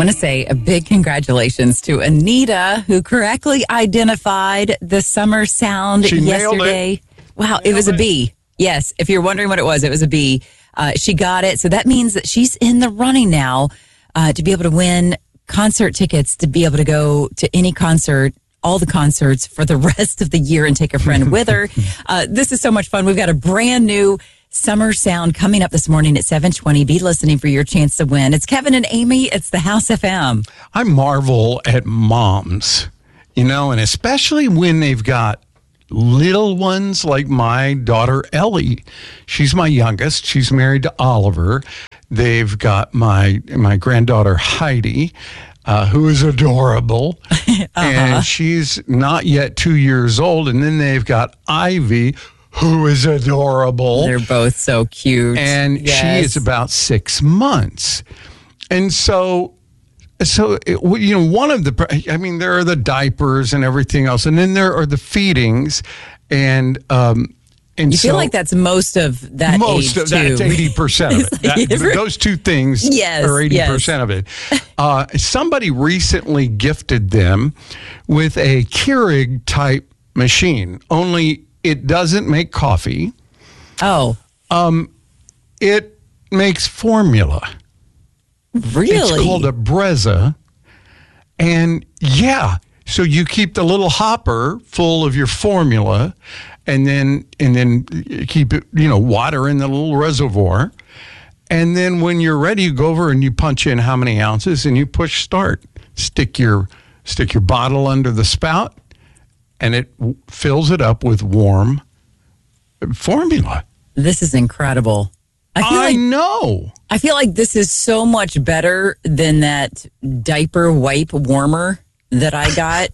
want to say a big congratulations to Anita, who correctly identified the summer sound She nailed yesterday. it. Wow, it was a B. Yes, if you're wondering what it was a B. She got it. So that means that she's in the running now to be able to win concert tickets, to be able to go to any concert, all the concerts for the rest of the year and take a friend with her. This is so much fun. We've got a brand new Summer Sound coming up this morning at 7:20. Be listening for your chance to win. It's Kevin and Amy. It's the House FM. I marvel at moms, and especially when they've got little ones like my daughter Ellie. She's my youngest. She's married to Oliver. They've got my granddaughter Heidi, who is adorable, and she's not yet 2 years old. And then they've got Ivy, who is adorable. They're both so cute. And she is about 6 months. And so one of there are the diapers and everything else. And then there are the feedings. And you feel like that's most of that age, that's too. 80% of it. Those two things are 80% of it. Somebody recently gifted them with a Keurig type machine, only it doesn't make coffee. Oh. It makes formula. Really? It's called a Brezza. And so you keep the little hopper full of your formula and then keep it, water in the little reservoir. And then when you're ready, you go over and you punch in how many ounces and you push start. Stick your bottle under the spout, and it fills it up with warm formula. This is incredible. I know. I feel like this is so much better than that diaper wipe warmer that I got.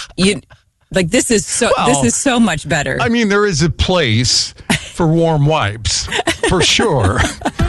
This is so much better. I mean, there is a place for warm wipes, for sure.